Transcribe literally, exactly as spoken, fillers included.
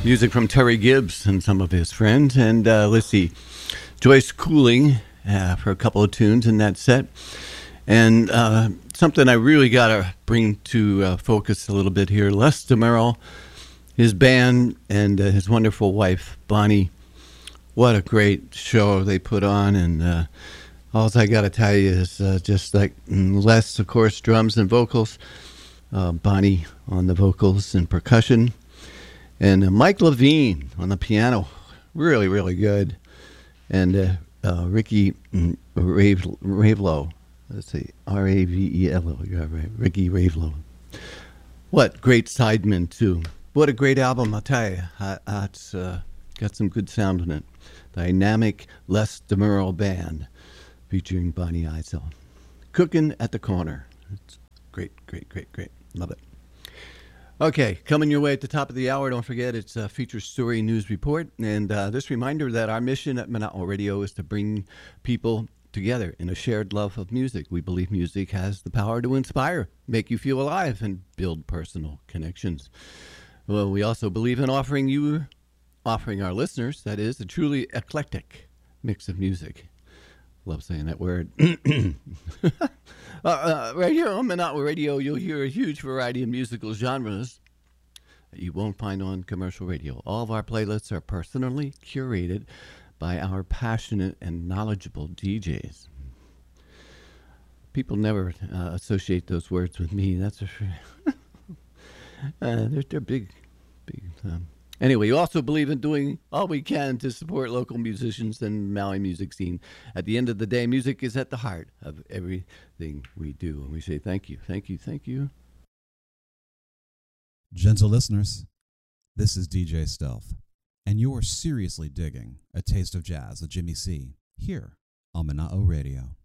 Music from Terry Gibbs and some of his friends. And uh, let's see, Joyce Cooling uh, for a couple of tunes in that set. And uh, something I really got to bring to uh, focus a little bit here. Les DeMerle, his band, and uh, his wonderful wife, Bonnie. What a great show they put on. And uh, all I got to tell you is uh, just like Les, of course, drums and vocals. Uh, Bonnie on the vocals and percussion. And uh, Mike Levine on the piano. Really, really good. And uh, uh, Ricky mm, Rave, Ravelow. Let's see, R A V E L O. You're right, Ricky Ravelow. What great sidemen, too. What a great album, I'll tell you. Uh, uh, it's uh, got some good sound in it. Dynamic Les DeMerle Band featuring Bonnie Isel. Cooking at the Corner. It's great, great, great, great. Love it. Okay, coming your way at the top of the hour, don't forget it's a feature story news report. And uh, this reminder that our mission at Monotone Radio is to bring people together in a shared love of music. We believe music has the power to inspire, make you feel alive, and build personal connections. Well, we also believe in offering you, offering our listeners, that is, a truly eclectic mix of music. Love saying that word. uh, uh, right here on Monotone Radio, you'll hear a huge variety of musical genres that you won't find on commercial radio. All of our playlists are personally curated by our passionate and knowledgeable D Js. People never uh, associate those words with me. That's for sure. uh, they're, they're big, big. Um, Anyway, we also believe in doing all we can to support local musicians and Maui music scene. At the end of the day, music is at the heart of everything we do. And we say thank you, thank you, thank you. Gentle listeners, this is D J Stealth, and you're seriously digging A Taste of Jazz with Jimmy C here on Monotone Radio.